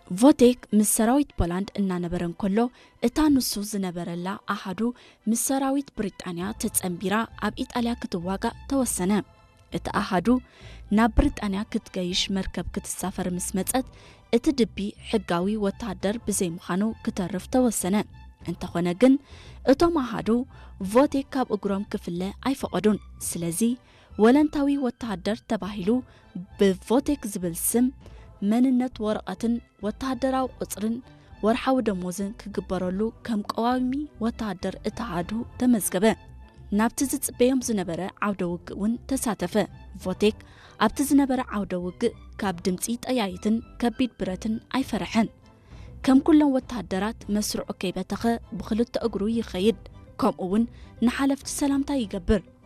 ቮቴክ ምስ ሰራዊት ፖላንድ እናነበረን ከሎ እታ ንሱ ዝነበረላ ኣሓዱ ምስ ሰራዊት ብሪጣንያ ተጸምቢራ ኣብ ኢጣልያ ክትዋጋ ተወሰነ እቲ ኣሓዱ ናብ ብሪጣንያ ክትገይሽ መርከብ ክትሳፈር ምስ መጸት እቲ ድቢ ሕጋዊ ወታደር ብዘይ ምዃኑ ክተርፍ ተወሰነ እንተኾነ ግን እቶም ኣሓዱ ቮቴክ ካብ እግሮም ክፍለ ኣይፈቐዱን ስለዚ ወለንታዊ ወታደር ተባሂሉ ብቮቴክ ዝብል ስም መንነት ወረቐትን ወታደራዊ ቁጽርን ወርሓዊ ደሞዝን ክግበረሉ ከም ቀዋሚ ወታደር እተሓዱ ተመዝገበ ናብቲ ዝጽበዮም ዝነበረ ዓውደ ውግእውን ተሳተፈ ቮቴክ ኣብቲ ዝነበረ ዓውደ ውግእ ካብ ድምፂ ጠያይትን ከቢድ ብረትን ኣይፈርሐን ከም ኩሎም ወታደራት መስርዑ ከይበተኸ ብኽልተ እግሩ ይኸይድ ከምኡውን ንሓለፍቲ ሰላምታ ይገብር